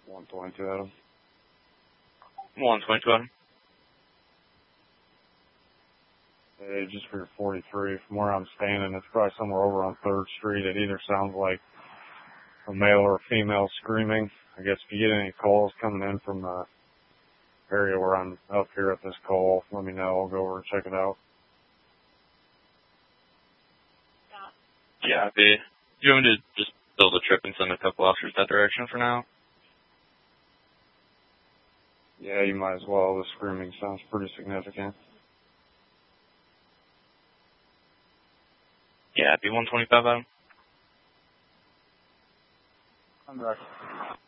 122 Adam. 122 Adam. Hey, just for your 43, from where I'm standing, it's probably somewhere over on 3rd Street. It either sounds like a male or a female screaming. I guess if you get any calls coming in from the area where I'm up here at this call, let me know. I'll go over and check it out. Yeah, do you want me to just build a trip and send a couple officers that direction for now? Yeah, you might as well. The screaming sounds pretty significant. Yeah, be 125 Adam. I'm back.